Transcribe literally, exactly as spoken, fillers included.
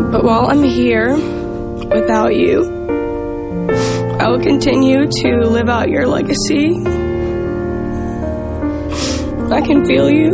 But while I'm here, without you, I will continue to live out your legacy. I can feel you.